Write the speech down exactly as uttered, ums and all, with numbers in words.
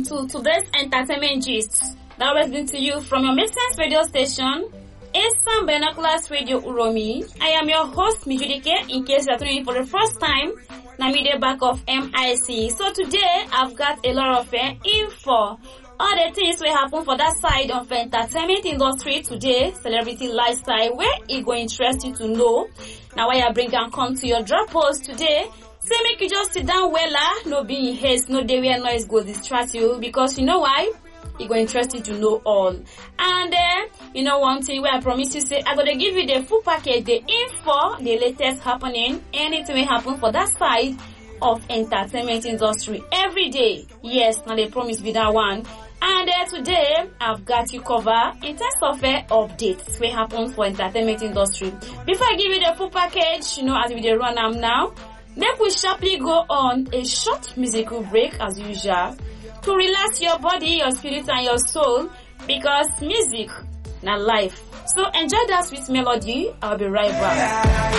to today's entertainment gist that always bring to you from your Make Sense radio station, Eastern Binoculars Radio Uromi. I am your host, Mijudike, in case you are tuning in for the first time. Na me the back of M I C. So today, I've got a lot of uh, info. All the things will happen for that side of the entertainment industry today, celebrity lifestyle, where it will interest you to know. Now, why I bring and come to your drop post today, say make you just sit down well, no be in haste, no day where noise go distract you, because you know why? It will interest you to know all. And uh, you know one thing where I promise you, say, I'm going to give you the full package, the info, the latest happening, anything will happen for that side of entertainment industry every day. Yes, now they promise me that one. And uh, today, I've got you covered in terms of uh, updates what happens for entertainment industry. Before I give you the full package, you know, as we dey run am now, then we sharply go on a short musical break as usual to relax your body, your spirit, and your soul, because music na life. So enjoy that sweet melody. I'll be right back.